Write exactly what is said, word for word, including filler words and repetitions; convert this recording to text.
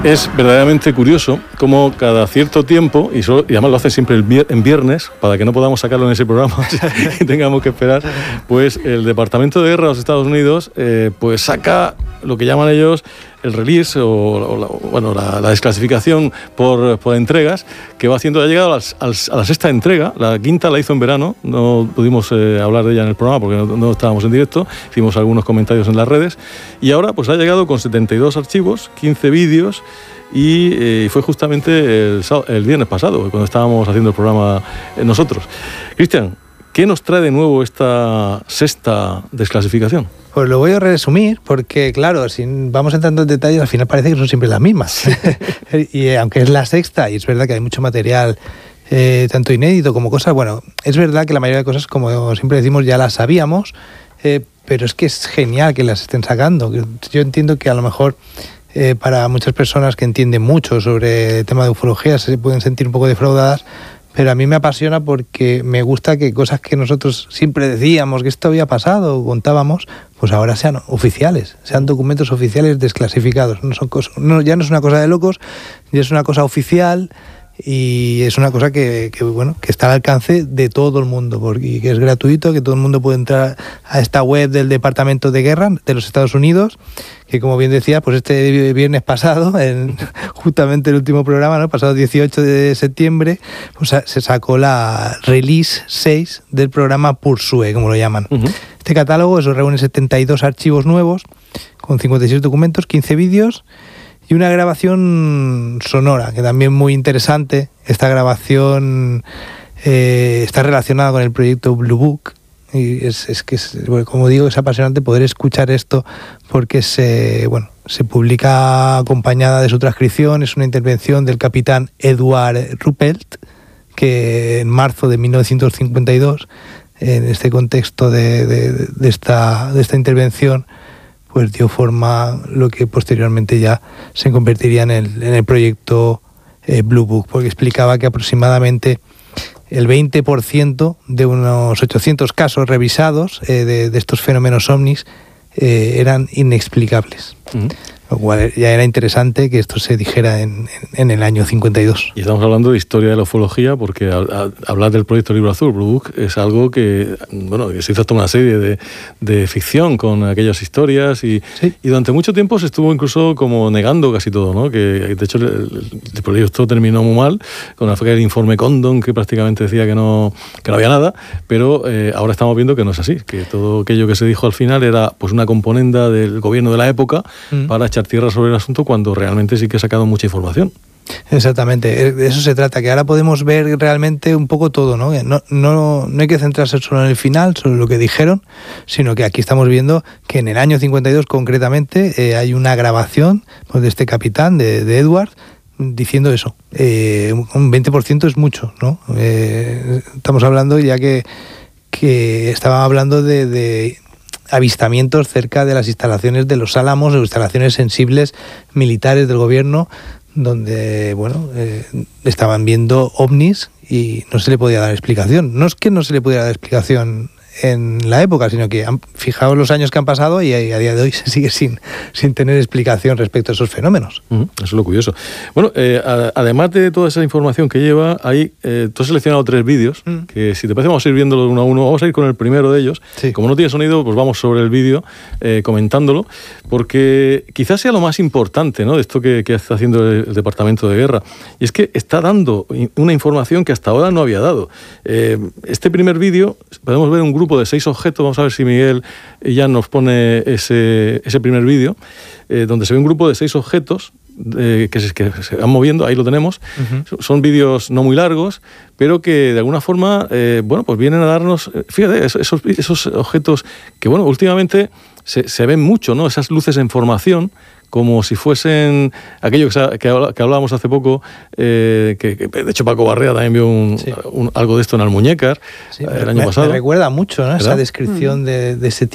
Es verdaderamente curioso cómo cada cierto tiempo, y, solo, y además lo hace siempre el vier, en viernes, para que no podamos sacarlo en ese programa y tengamos que esperar, pues el Departamento de Guerra de los Estados Unidos eh, pues saca lo que llaman ellos el release o, o la, bueno, la, la desclasificación por, por entregas que va haciendo. Ha llegado a, las, a la sexta entrega, la quinta la hizo en verano, no pudimos eh, hablar de ella en el programa porque no, no estábamos en directo, hicimos algunos comentarios en las redes y ahora pues ha llegado con setenta y dos archivos, quince vídeos y eh, fue justamente el, el viernes pasado cuando estábamos haciendo el programa eh, nosotros. Cristian, ¿qué nos trae de nuevo esta sexta desclasificación? Pues lo voy a resumir porque, claro, si vamos entrando en detalles, al final parece que son siempre las mismas. Y eh, aunque es la sexta, y es verdad que hay mucho material, eh, tanto inédito como cosas, bueno, es verdad que la mayoría de cosas, como siempre decimos, ya las sabíamos, eh, pero es que es genial que las estén sacando. Yo entiendo que a lo mejor eh, para muchas personas que entienden mucho sobre el tema de ufología se pueden sentir un poco defraudadas, pero a mí me apasiona porque me gusta que cosas que nosotros siempre decíamos que esto había pasado o contábamos, pues ahora sean oficiales, sean documentos oficiales desclasificados. No son cosas, no, ya no es una cosa de locos, ya es una cosa oficial y es una cosa que, que, bueno, que está al alcance de todo el mundo porque que es gratuito, que todo el mundo puede entrar a esta web del Departamento de Guerra de los Estados Unidos, que como bien decía, pues este viernes pasado, en justamente el último programa, ¿no? Pasado dieciocho de septiembre, pues se sacó la release seis del programa Pursue, como lo llaman. Uh-huh. Este catálogo eso reúne setenta y dos archivos nuevos, con cincuenta y seis documentos, quince vídeos y una grabación sonora, que también muy interesante. Esta grabación eh, está relacionada con el proyecto Blue Book, y es, es que, es, como digo, es apasionante poder escuchar esto porque se, bueno, se publica acompañada de su transcripción. Es una intervención del capitán Edward Ruppelt, que en marzo de mil novecientos cincuenta y dos, en este contexto de, de, de, esta, de esta intervención, pues dio forma a lo que posteriormente ya se convertiría en el, en el proyecto eh, Blue Book, porque explicaba que aproximadamente el veinte por ciento de unos ochocientos casos revisados eh, de, de estos fenómenos ovnis eh, eran inexplicables. Uh-huh. Lo cual ya era interesante que esto se dijera en, en, en el año cincuenta y dos. Y estamos hablando de historia de la ufología, porque a, a, hablar del proyecto Libro Azul, Blue Book, es algo que, bueno, que se hizo hasta una serie de, de ficción con aquellas historias y, sí. y durante mucho tiempo se estuvo incluso como negando casi todo, ¿no? Que de hecho el, el proyecto terminó muy mal, con el informe Condon, que prácticamente decía que no, que no había nada, pero eh, ahora estamos viendo que no es así, que todo aquello que se dijo al final era pues una componenda del gobierno de la época mm. para echar tierra sobre el asunto cuando realmente sí que ha sacado mucha información. Exactamente, de eso se trata, que ahora podemos ver realmente un poco todo, ¿no? No, no, no hay que centrarse solo en el final, sobre lo que dijeron, sino que aquí estamos viendo que en el año cincuenta y dos concretamente eh, hay una grabación pues, de este capitán, de, de Edward, diciendo eso. Eh, un veinte por ciento es mucho, ¿no? Eh, estamos hablando ya que, que estaban hablando de... de avistamientos cerca de las instalaciones de los Álamos, o instalaciones sensibles militares del gobierno, donde bueno eh, estaban viendo ovnis y no se le podía dar explicación. No es que no se le pudiera dar explicación en la época, sino que han fijado los años que han pasado y a día de hoy se sigue sin, sin tener explicación respecto a esos fenómenos. Uh-huh. Eso es lo curioso. Bueno, eh, a, además de toda esa información que lleva, hay, eh, tú has seleccionado tres vídeos, uh-huh. que si te parece vamos a ir viéndolos uno a uno. Vamos a ir con el primero de ellos. Sí. Como no tiene sonido, pues vamos sobre el vídeo eh, comentándolo, porque quizás sea lo más importante, ¿no?, de esto que, que está haciendo el, el Departamento de Guerra, y es que está dando una información que hasta ahora no había dado. Eh, este primer vídeo, podemos ver un grupo de seis objetos. Vamos a ver si Miguel ya nos pone ese, ese primer vídeo, eh, donde se ve un grupo de seis objetos eh, que, se, que se van moviendo. Ahí lo tenemos. Uh-huh. Son vídeos no muy largos, pero que de alguna forma eh, bueno, pues vienen a darnos, fíjate, esos, esos objetos que bueno, últimamente se, se ven mucho, ¿no? Esas luces en formación, como si fuesen aquello que, que hablábamos hace poco, eh, que, que de hecho Paco Barrea también vio un, sí. un, algo de esto en Almuñécar, sí, el año me, pasado. Me recuerda mucho, ¿no?, esa descripción mm. de, de ese tipo.